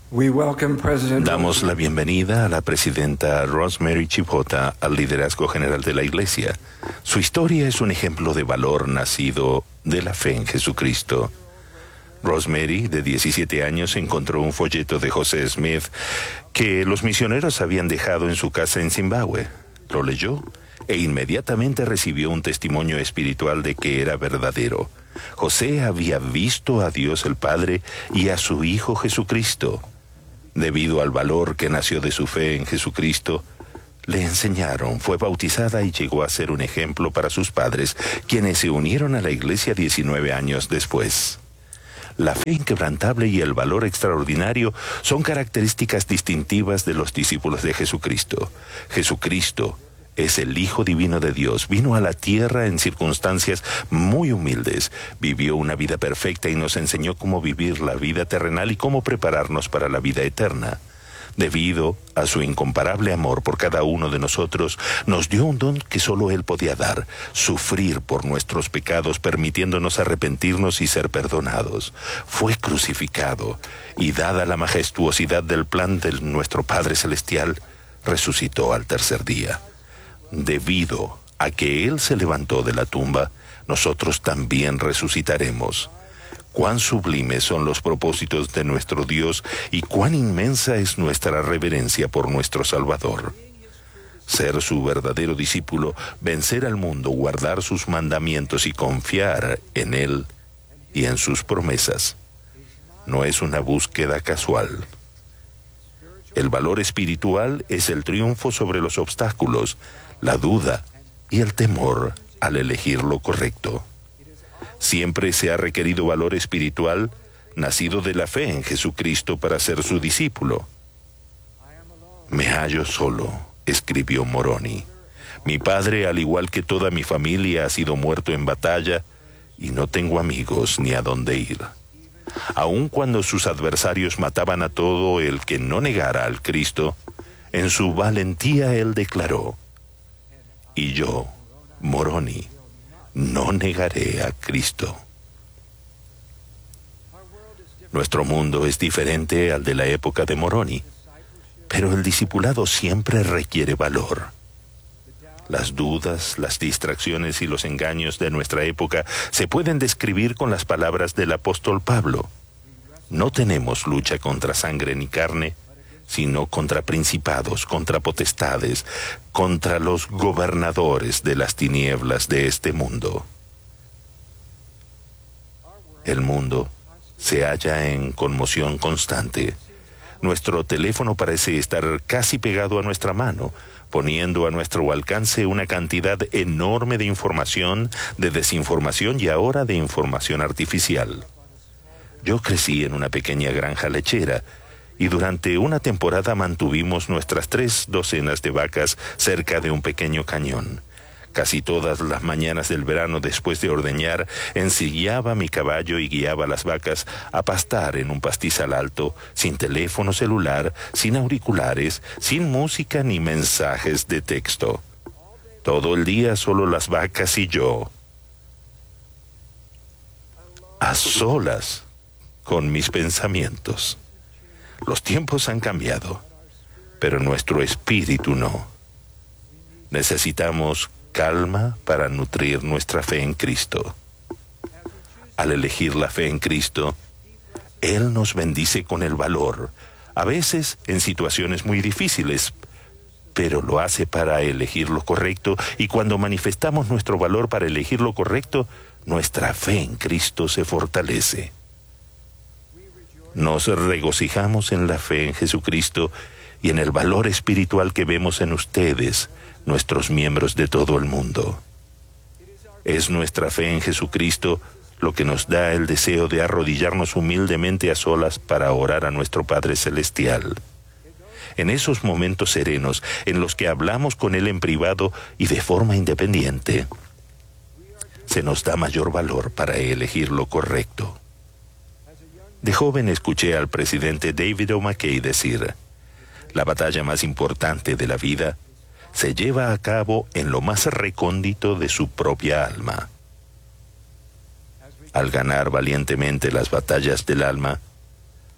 Damos la bienvenida a la presidenta Rosemary Chipota al liderazgo general de la Iglesia. Su historia es un ejemplo de valor nacido de la fe en Jesucristo. Rosemary, de 17 años, encontró un folleto de José Smith que los misioneros habían dejado en su casa en Zimbabue. Lo leyó e inmediatamente recibió un testimonio espiritual de que era verdadero. José había visto a Dios el Padre y a su Hijo Jesucristo. Debido al valor que nació de su fe en Jesucristo, le enseñaron, fue bautizada y llegó a ser un ejemplo para sus padres, quienes se unieron a la iglesia 19 años después. La fe inquebrantable y el valor extraordinario son características distintivas de los discípulos de Jesucristo. Jesucristo es el Hijo Divino de Dios. Vino a la tierra en circunstancias muy humildes. Vivió una vida perfecta y nos enseñó cómo vivir la vida terrenal y cómo prepararnos para la vida eterna. Debido a su incomparable amor por cada uno de nosotros, nos dio un don que solo Él podía dar: sufrir por nuestros pecados, permitiéndonos arrepentirnos y ser perdonados. Fue crucificado y, dada la majestuosidad del plan de nuestro Padre Celestial, resucitó al tercer día. Debido a que Él se levantó de la tumba, nosotros también resucitaremos. Cuán sublimes son los propósitos de nuestro Dios y cuán inmensa es nuestra reverencia por nuestro Salvador. Ser su verdadero discípulo, vencer al mundo, guardar sus mandamientos y confiar en Él y en sus promesas, no es una búsqueda casual. El valor espiritual es el triunfo sobre los obstáculos, la duda y el temor al elegir lo correcto. Siempre se ha requerido valor espiritual nacido de la fe en Jesucristo para ser su discípulo. Me hallo solo, escribió Moroni. Mi padre, al igual que toda mi familia, ha sido muerto en batalla y no tengo amigos ni a dónde ir. Aun cuando sus adversarios mataban a todo el que no negara al Cristo, en su valentía él declaró: y yo, Moroni, no negaré a Cristo. Nuestro mundo es diferente al de la época de Moroni, pero el discipulado siempre requiere valor. Las dudas, las distracciones y los engaños de nuestra época se pueden describir con las palabras del apóstol Pablo: no tenemos lucha contra sangre ni carne, sino contra principados, contra potestades, contra los gobernadores de las tinieblas de este mundo. El mundo se halla en conmoción constante. Nuestro teléfono parece estar casi pegado a nuestra mano, poniendo a nuestro alcance una cantidad enorme de información, de desinformación y ahora de información artificial. Yo crecí en una pequeña granja lechera, y durante una temporada mantuvimos nuestras 3 docenas de vacas cerca de un pequeño cañón. Casi todas las mañanas del verano, después de ordeñar, ensillaba mi caballo y guiaba las vacas a pastar en un pastizal alto, sin teléfono celular, sin auriculares, sin música ni mensajes de texto. Todo el día solo las vacas y yo, a solas con mis pensamientos. Los tiempos han cambiado, pero nuestro espíritu no. Necesitamos calma para nutrir nuestra fe en Cristo. Al elegir la fe en Cristo, Él nos bendice con el valor, a veces en situaciones muy difíciles, pero lo hace para elegir lo correcto, y cuando manifestamos nuestro valor para elegir lo correcto, nuestra fe en Cristo se fortalece. Nos regocijamos en la fe en Jesucristo y en el valor espiritual que vemos en ustedes, nuestros miembros de todo el mundo. Es nuestra fe en Jesucristo lo que nos da el deseo de arrodillarnos humildemente a solas para orar a nuestro Padre Celestial. En esos momentos serenos en los que hablamos con Él en privado y de forma independiente, se nos da mayor valor para elegir lo correcto. De joven escuché al presidente David O. McKay decir: la batalla más importante de la vida se lleva a cabo en lo más recóndito de su propia alma. Al ganar valientemente las batallas del alma,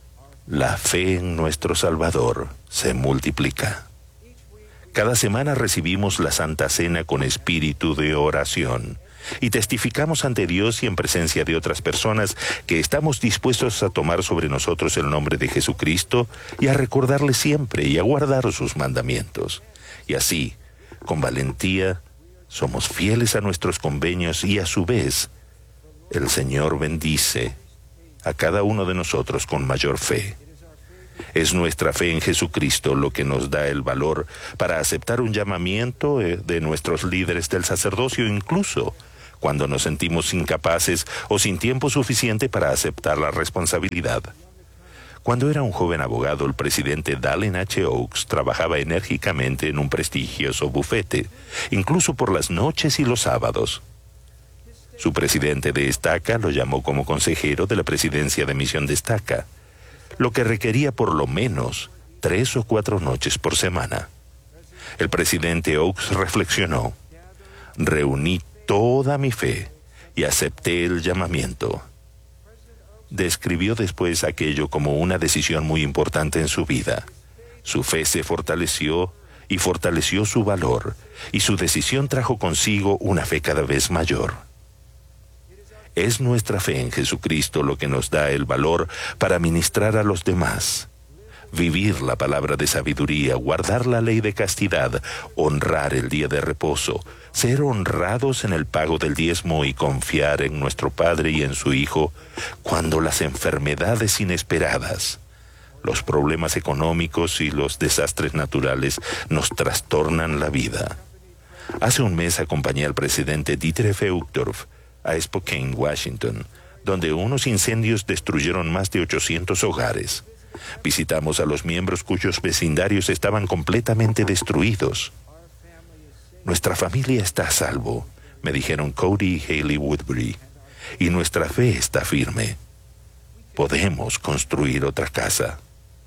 La fe en nuestro Salvador se multiplica. Cada semana recibimos la Santa Cena con espíritu de oración y testificamos ante Dios y en presencia de otras personas que estamos dispuestos a tomar sobre nosotros el nombre de Jesucristo y a recordarle siempre y a guardar sus mandamientos. Y así, con valentía, somos fieles a nuestros convenios y a su vez, el Señor bendice a cada uno de nosotros con mayor fe. Es nuestra fe en Jesucristo lo que nos da el valor para aceptar un llamamiento de nuestros líderes del sacerdocio, incluso cuando nos sentimos incapaces o sin tiempo suficiente para aceptar la responsabilidad. Cuando era un joven abogado, el presidente Dallin H. Oaks trabajaba enérgicamente en un prestigioso bufete, incluso por las noches y los sábados. Su presidente de estaca lo llamó como consejero de la presidencia de misión de estaca, lo que requería por lo menos 3 o 4 noches por semana. El presidente Oaks reflexionó: reuní toda mi fe y acepté el llamamiento. Describió después aquello como una decisión muy importante en su vida. Su fe se fortaleció y fortaleció su valor, y su decisión trajo consigo una fe cada vez mayor. Es nuestra fe en Jesucristo lo que nos da el valor para ministrar a los demás, vivir la palabra de sabiduría, guardar la ley de castidad, honrar el día de reposo, ser honrados en el pago del diezmo y confiar en nuestro Padre y en su Hijo cuando las enfermedades inesperadas, los problemas económicos y los desastres naturales nos trastornan la vida. Hace un mes acompañé al presidente Dieter F. Uchtdorf a Spokane, Washington, donde unos incendios destruyeron más de 800 hogares. Visitamos a los miembros cuyos vecindarios estaban completamente destruidos. Nuestra familia está a salvo, me dijeron Cody y Haley Woodbury, y nuestra fe está firme. Podemos construir otra casa.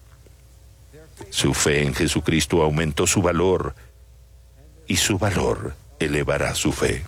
Su fe en Jesucristo aumentó su valor, y su valor elevará su fe.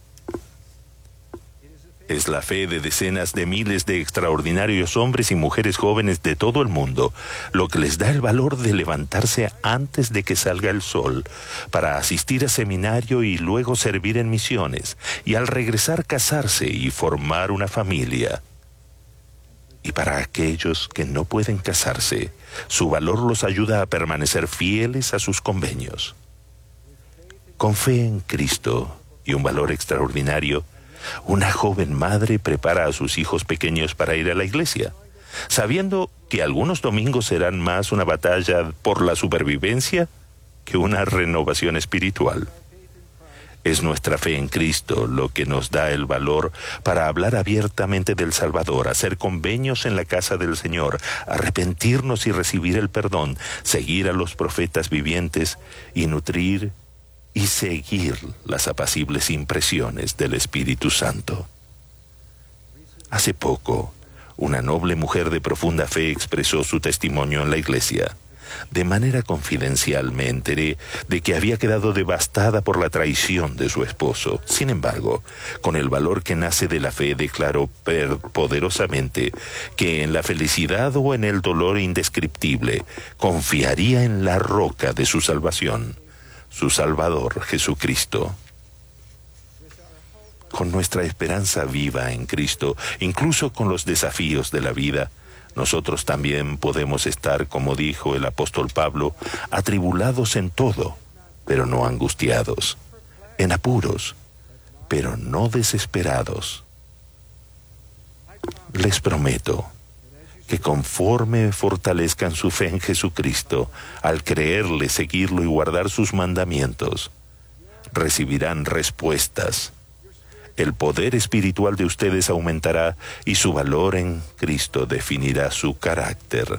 Es la fe de decenas de miles de extraordinarios hombres y mujeres jóvenes de todo el mundo lo que les da el valor de levantarse antes de que salga el sol para asistir a seminario y luego servir en misiones, y al regresar casarse y formar una familia. Y para aquellos que no pueden casarse, su valor los ayuda a permanecer fieles a sus convenios. Con fe en Cristo y un valor extraordinario, una joven madre prepara a sus hijos pequeños para ir a la iglesia, sabiendo que algunos domingos serán más una batalla por la supervivencia que una renovación espiritual. Es nuestra fe en Cristo lo que nos da el valor para hablar abiertamente del Salvador, hacer convenios en la casa del Señor, arrepentirnos y recibir el perdón, seguir a los profetas vivientes y nutrir y seguir las apacibles impresiones del Espíritu Santo. Hace poco, una noble mujer de profunda fe expresó su testimonio en la iglesia. De manera confidencial me enteré de que había quedado devastada por la traición de su esposo. Sin embargo, con el valor que nace de la fe, declaró poderosamente que en la felicidad o en el dolor indescriptible confiaría en la roca de su salvación, su Salvador Jesucristo. Con nuestra esperanza viva en Cristo, incluso con los desafíos de la vida, nosotros también podemos estar, como dijo el apóstol Pablo, atribulados en todo, pero no angustiados, en apuros, pero no desesperados. Les prometo que conforme fortalezcan su fe en Jesucristo, al creerle, seguirlo y guardar sus mandamientos, recibirán respuestas. El poder espiritual de ustedes aumentará y su valor en Cristo definirá su carácter.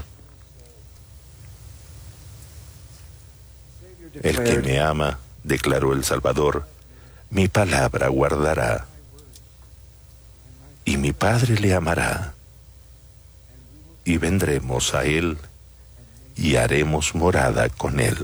El que me ama, declaró el Salvador, mi palabra guardará, y mi Padre le amará, y vendremos a él y haremos morada con él.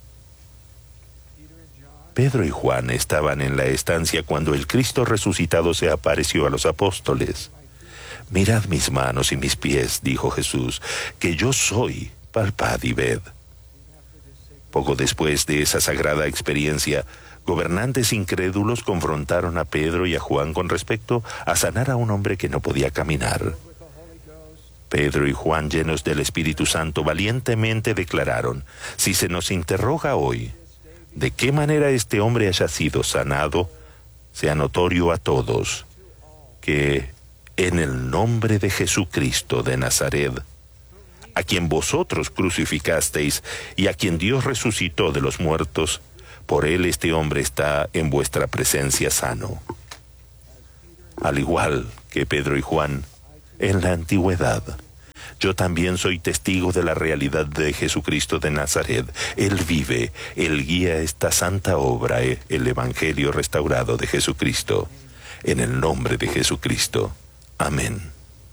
Pedro y Juan estaban en la estancia cuando el Cristo resucitado se apareció a los apóstoles. Mirad mis manos y mis pies, dijo Jesús, que yo soy, palpad y ved. Poco después de esa sagrada experiencia, gobernantes incrédulos confrontaron a Pedro y a Juan con respecto a sanar a un hombre que no podía caminar. Pedro y Juan, llenos del Espíritu Santo, valientemente declararon: si se nos interroga hoy de qué manera este hombre haya sido sanado, sea notorio a todos que en el nombre de Jesucristo de Nazaret, a quien vosotros crucificasteis y a quien Dios resucitó de los muertos, por él este hombre está en vuestra presencia sano. Al igual que Pedro y Juan, en la antigüedad, yo también soy testigo de la realidad de Jesucristo de Nazaret. Él vive, Él guía esta santa obra, el Evangelio restaurado de Jesucristo. En el nombre de Jesucristo. Amén.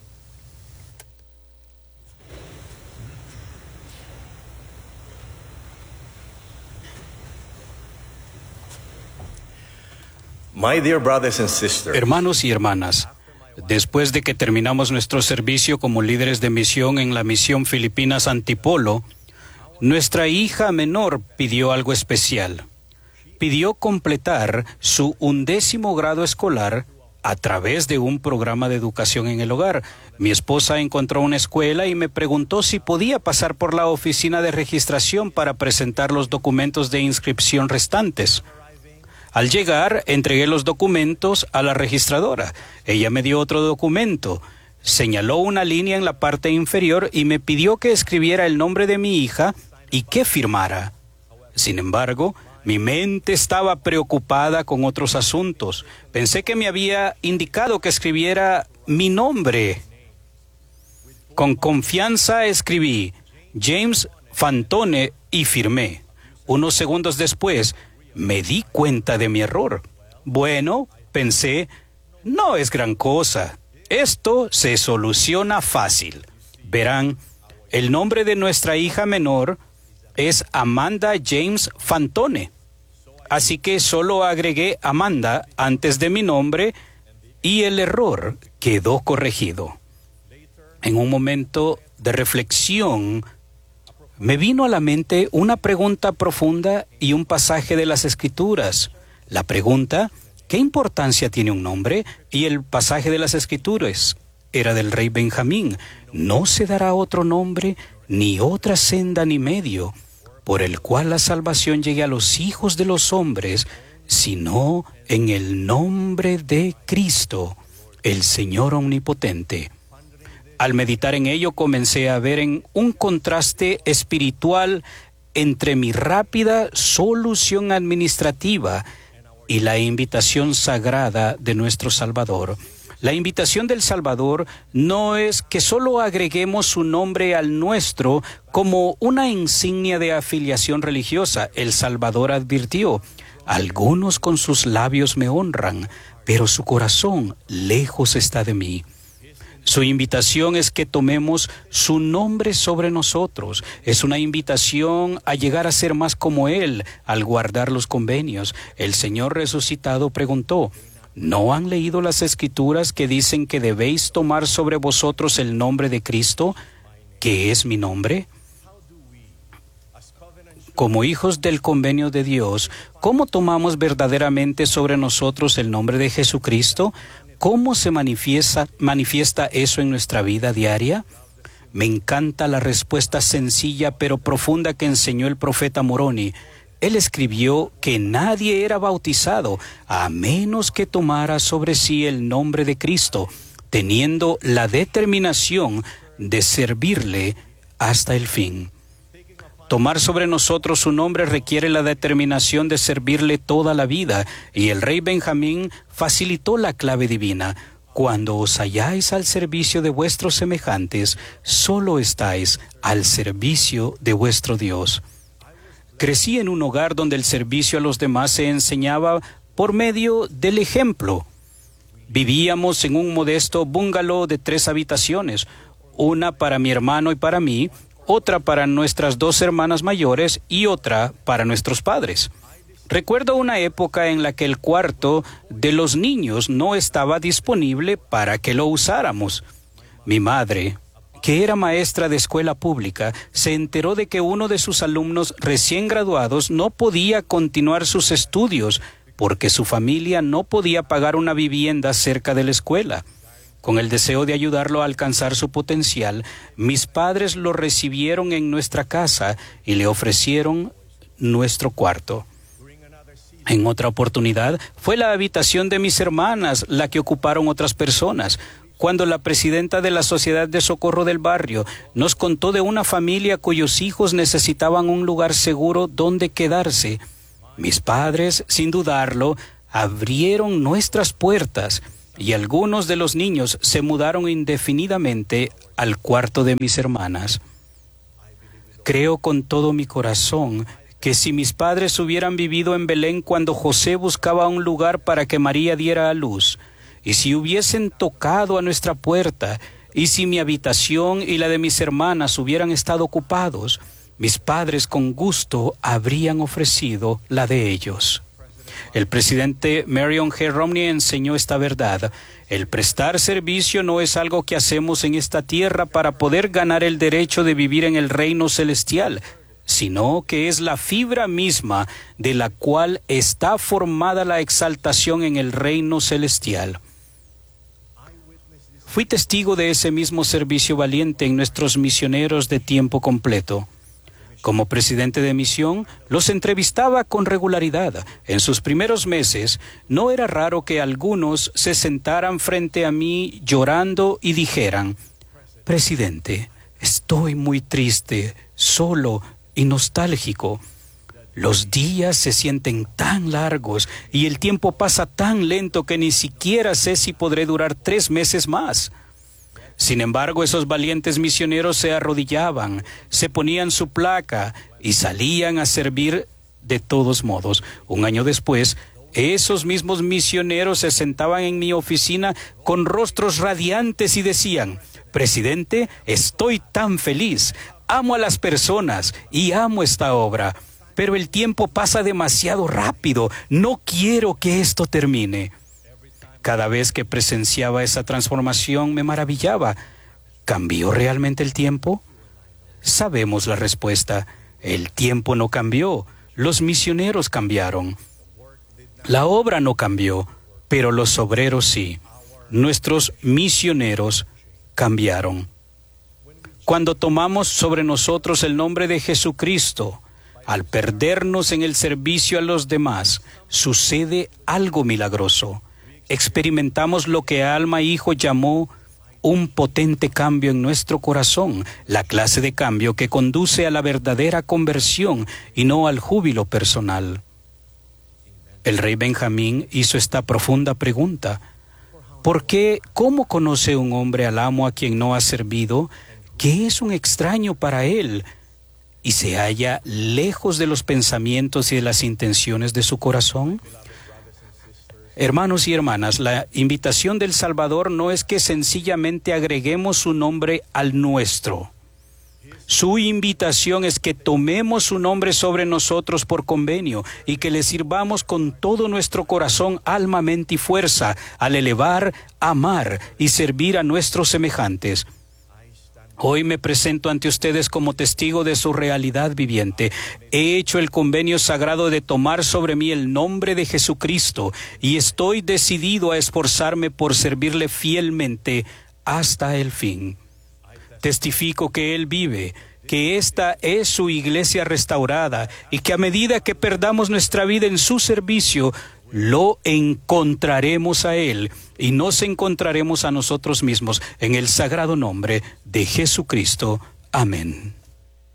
My dear brothers and sisters, Hermanos y hermanas, después de que terminamos nuestro servicio como líderes de misión en la misión Filipinas Antipolo, nuestra hija menor pidió algo especial. Pidió completar su 11º grado escolar a través de un programa de educación en el hogar. Mi esposa encontró una escuela y me preguntó si podía pasar por la oficina de registración para presentar los documentos de inscripción restantes. Al llegar, entregué los documentos a la registradora. Ella me dio otro documento, señaló una línea en la parte inferior y me pidió que escribiera el nombre de mi hija y que firmara. Sin embargo, mi mente estaba preocupada con otros asuntos. Pensé que me había indicado que escribiera mi nombre. Con confianza escribí James Fantone y firmé. Unos segundos después, me di cuenta de mi error. Bueno, pensé, no es gran cosa. Esto se soluciona fácil. Verán, el nombre de nuestra hija menor es Amanda James Fantone. Así que solo agregué Amanda antes de mi nombre y el error quedó corregido. En un momento de reflexión, me vino a la mente una pregunta profunda y un pasaje de las Escrituras. La pregunta, ¿qué importancia tiene un nombre? Y el pasaje de las Escrituras era del rey Benjamín. No se dará otro nombre, ni otra senda ni medio, por el cual la salvación llegue a los hijos de los hombres, sino en el nombre de Cristo, el Señor omnipotente. Al meditar en ello, comencé a ver en un contraste espiritual entre mi rápida solución administrativa y la invitación sagrada de nuestro Salvador. La invitación del Salvador no es que solo agreguemos su nombre al nuestro como una insignia de afiliación religiosa. El Salvador advirtió: algunos con sus labios me honran, pero su corazón lejos está de mí. Su invitación es que tomemos su nombre sobre nosotros. Es una invitación a llegar a ser más como Él al guardar los convenios. El Señor resucitado preguntó: ¿no han leído las Escrituras que dicen que debéis tomar sobre vosotros el nombre de Cristo, que es mi nombre? Como hijos del convenio de Dios, ¿cómo tomamos verdaderamente sobre nosotros el nombre de Jesucristo? ¿Cómo se manifiesta eso en nuestra vida diaria? Me encanta la respuesta sencilla pero profunda que enseñó el profeta Moroni. Él escribió que nadie era bautizado a menos que tomara sobre sí el nombre de Cristo, teniendo la determinación de servirle hasta el fin. Tomar sobre nosotros su nombre requiere la determinación de servirle toda la vida, y el rey Benjamín facilitó la clave divina. Cuando os halláis al servicio de vuestros semejantes, solo estáis al servicio de vuestro Dios. Crecí en un hogar donde el servicio a los demás se enseñaba por medio del ejemplo. Vivíamos en un modesto bungalow de 3 habitaciones, una para mi hermano y para mí, otra para nuestras 2 hermanas mayores y otra para nuestros padres. Recuerdo una época en la que el cuarto de los niños no estaba disponible para que lo usáramos. Mi madre, que era maestra de escuela pública, se enteró de que uno de sus alumnos recién graduados no podía continuar sus estudios porque su familia no podía pagar una vivienda cerca de la escuela. Con el deseo de ayudarlo a alcanzar su potencial, mis padres lo recibieron en nuestra casa y le ofrecieron nuestro cuarto. En otra oportunidad, fue la habitación de mis hermanas la que ocuparon otras personas. Cuando la presidenta de la Sociedad de Socorro del barrio nos contó de una familia cuyos hijos necesitaban un lugar seguro donde quedarse, mis padres, sin dudarlo, abrieron nuestras puertas y algunos de los niños se mudaron indefinidamente al cuarto de mis hermanas. Creo con todo mi corazón que si mis padres hubieran vivido en Belén cuando José buscaba un lugar para que María diera a luz, y si hubiesen tocado a nuestra puerta, y si mi habitación y la de mis hermanas hubieran estado ocupados, mis padres con gusto habrían ofrecido la de ellos. El presidente Marion G. Romney enseñó esta verdad. El prestar servicio no es algo que hacemos en esta tierra para poder ganar el derecho de vivir en el reino celestial, sino que es la fibra misma de la cual está formada la exaltación en el reino celestial. Fui testigo de ese mismo servicio valiente en nuestros misioneros de tiempo completo. Como presidente de misión, los entrevistaba con regularidad. En sus primeros meses, no era raro que algunos se sentaran frente a mí llorando y dijeran: «Presidente, estoy muy triste, solo y nostálgico. Los días se sienten tan largos y el tiempo pasa tan lento que ni siquiera sé si podré durar 3 meses más». Sin embargo, esos valientes misioneros se arrodillaban, se ponían su placa y salían a servir de todos modos. Un año después, esos mismos misioneros se sentaban en mi oficina con rostros radiantes y decían: «Presidente, estoy tan feliz, amo a las personas y amo esta obra, pero el tiempo pasa demasiado rápido, no quiero que esto termine». Cada vez que presenciaba esa transformación me maravillaba. ¿Cambió realmente el tiempo? Sabemos la respuesta. El tiempo no cambió, los misioneros cambiaron. La obra no cambió, pero los obreros sí. Nuestros misioneros cambiaron. Cuando tomamos sobre nosotros el nombre de Jesucristo, al perdernos en el servicio a los demás, sucede algo milagroso. Experimentamos lo que Alma Hijo llamó un potente cambio en nuestro corazón, la clase de cambio que conduce a la verdadera conversión y no al júbilo personal. El rey Benjamín hizo esta profunda pregunta: ¿por qué? ¿Cómo conoce un hombre al amo a quien no ha servido, que es un extraño para él, y se halla lejos de los pensamientos y de las intenciones de su corazón? Hermanos y hermanas, la invitación del Salvador no es que sencillamente agreguemos su nombre al nuestro. Su invitación es que tomemos su nombre sobre nosotros por convenio y que le sirvamos con todo nuestro corazón, alma, mente y fuerza al elevar, amar y servir a nuestros semejantes. Hoy me presento ante ustedes como testigo de su realidad viviente. He hecho el convenio sagrado de tomar sobre mí el nombre de Jesucristo y estoy decidido a esforzarme por servirle fielmente hasta el fin. Testifico que Él vive, que esta es su iglesia restaurada y que a medida que perdamos nuestra vida en su servicio, lo encontraremos a Él y nos encontraremos a nosotros mismos en el sagrado nombre de Jesucristo. Amén.